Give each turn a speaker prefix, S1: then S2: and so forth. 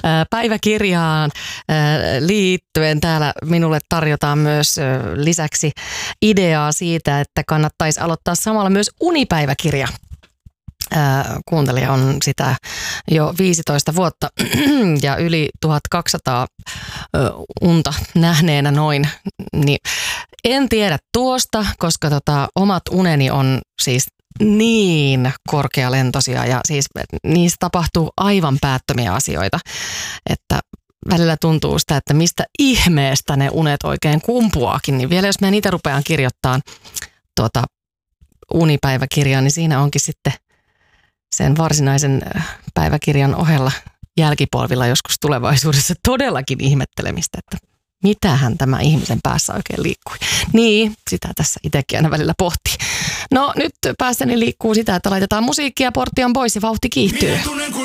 S1: Päiväkirjaan liittyen täällä minulle tarjotaan myös lisäksi ideaa siitä, että kannattaisi aloittaa samalla myös unipäiväkirja. Kuuntelija on sitä jo 15 vuotta ja yli 1200 unta nähneenä noin. Niin en tiedä tuosta, koska omat uneni on siis niin korkealentoisia ja siis niissä tapahtuu aivan päättömiä asioita, että välillä tuntuu sitä, että mistä ihmeestä ne unet oikein kumpuaakin. Niin vielä jos mä niitä rupean kirjoittamaan unipäiväkirjaa, niin siinä onkin sitten sen varsinaisen päiväkirjan ohella jälkipolvilla joskus tulevaisuudessa todellakin ihmettelemistä, että mitähän tämä ihmisen päässä oikein liikkui. Niin, sitä tässä itsekin aina välillä pohtii. No nyt päässäni liikkuu sitä, että laitetaan musiikkia, portti on pois ja vauhti kiihtyy.